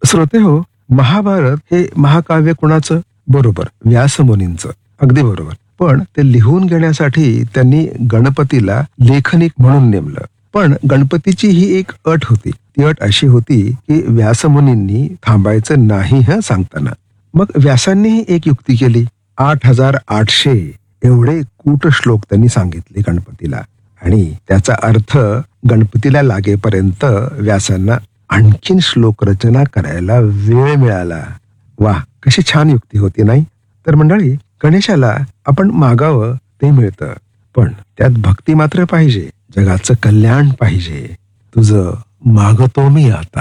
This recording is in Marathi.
श्रोते हो, महाभारत हे महाकाव्य कुणाचं? बरोबर, व्यासमुनींचं. अगदी बरोबर. पण ते लिहून घेण्यासाठी त्यांनी गणपतीला लेखनिक म्हणून नेमलं. पण गणपतीची ही एक अट होती. ती अट अशी होती की व्यासमुनींनी थांबायचं नाही सांगताना. मग व्यासांनीही एक युक्ती केली. 8,800 एवढे कूट श्लोक त्यांनी सांगितले गणपतीला, आणि त्याचा अर्थ गणपतीला लागेपर्यंत व्यासांना आणखीन श्लोक रचना करायला वेळ मिळाला. वा, कशी छान युक्ती होती नाही? तर मंडळी, गणेशाला आपण मागावं ते मिळतं, पण त्यात भक्ती मात्र पाहिजे, जगाचं कल्याण पाहिजे. तुझं मागतो मी आता.